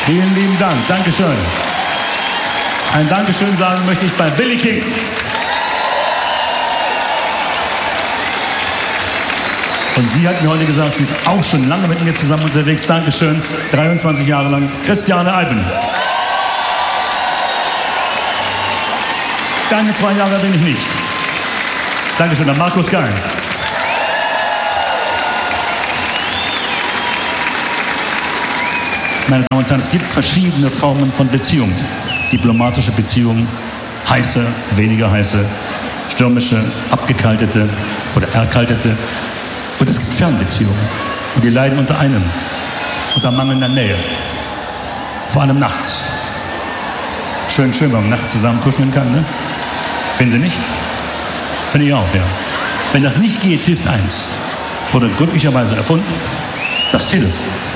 Vielen lieben Dank. Dankeschön. Ein Dankeschön sagen möchte ich bei Billie King. Und sie hat mir heute gesagt, sie ist auch schon lange mit mir zusammen unterwegs. Dankeschön. 23 Jahre lang. Christiane Alben. Deine 2 Jahre bin ich nicht. Dankeschön. An Markus Gein. Meine Damen und Herren, es gibt verschiedene Formen von Beziehungen. Diplomatische Beziehungen, heiße, weniger heiße, stürmische, abgekaltete oder erkaltete. Und es gibt Fernbeziehungen. Und die leiden unter einem, unter mangelnder Nähe. Vor allem nachts. Schön, wenn man nachts zusammen kuscheln kann, ne? Finden Sie nicht? Finde ich auch, ja. Wenn das nicht geht, hilft eins. Wurde glücklicherweise erfunden: das Telefon.